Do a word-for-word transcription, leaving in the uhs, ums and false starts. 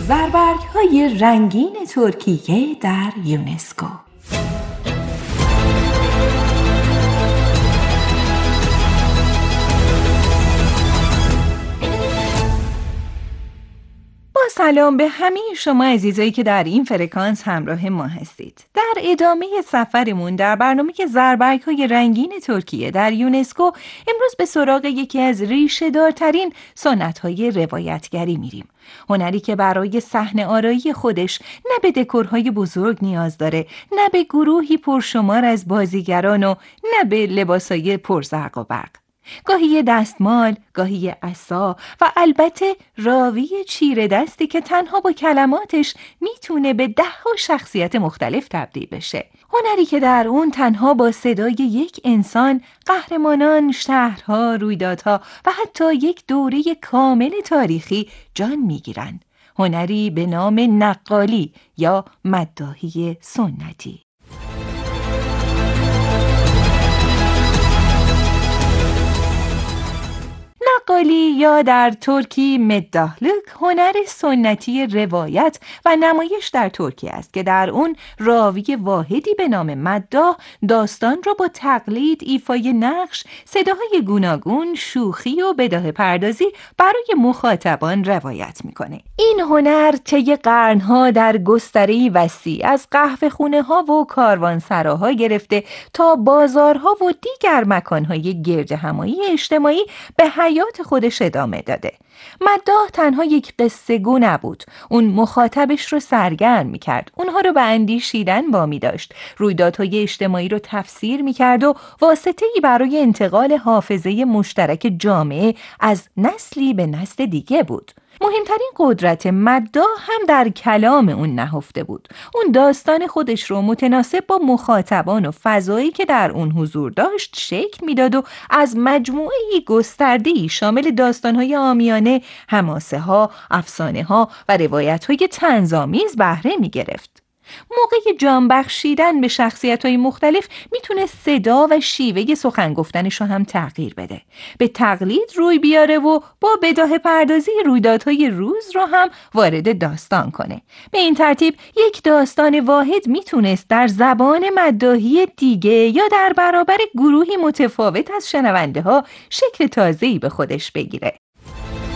زربرگ‌های رنگین ترکیه در یونسکو. با سلام به همه شما عزیزایی که در این فرکانس همراه ما هستید. در ادامه سفرمون در برنامه زربرگ‌های رنگین ترکیه در یونسکو امروز به سراغ یکی از ریشه‌دارترین سنت‌های روایتگری میریم. هنری که برای صحنه آرایی خودش نه به دکورهای بزرگ نیاز داره، نه به گروهی پرشمار از بازیگران و نه به لباسای پرزرق و برق. گاهی دستمال، گاهی عصا و البته راوی چیره دستی که تنها با کلماتش میتونه به ده ها شخصیت مختلف تبدیل بشه. هنری که در اون تنها با صدای یک انسان، قهرمانان، شهرها، رویدادها و حتی یک دوره کامل تاریخی جان میگیرن. هنری به نام نقالی یا مداحی سنتی. نقالی یا در ترکی مداحلک هنر سنتی روایت و نمایش در ترکیه است که در اون راوی واحدی به نام مداح داستان را با تقلید، ایفای نقش، صداهای گوناگون، شوخی و بداهه پردازی برای مخاطبان روایت میکنه. این هنر طی قرنها در گستره‌ای وسیع از قهوه خونه ها و کاروانسراها گرفته تا بازارها و دیگر مکانهای گرد همایی اجتماعی به حیات خودش ادامه داده. مداح تنها یک قصه گو نبود. اون مخاطبش رو سرگرم میکرد، اونها رو به اندیشیدن وامی داشت، رویدادهای اجتماعی رو تفسیر میکرد و واسطه‌ای برای انتقال حافظه مشترک جامعه از نسلی به نسل دیگه بود. مهمترین قدرت مداح هم در کلام اون نهفته بود. اون داستان خودش رو متناسب با مخاطبان و فضایی که در اون حضور داشت شکل میداد و از مجموعه‌ای گسترده‌ای شامل داستان‌های عامیانه، حماسه‌ها، افسانه‌ها و روایت‌های طنزآمیز بهره می‌گرفت. موقع جان بخشیدن به شخصیت‌های مختلف میتونه صدا و شیوه سخن گفتنش رو هم تغییر بده، به تقلید روی بیاره و با بداهه پردازی رویدادهای روز رو هم وارد داستان کنه. به این ترتیب یک داستان واحد میتونست در زبان مداحی دیگه یا در برابر گروهی متفاوت از شنونده ها شکل تازه‌ای به خودش بگیره.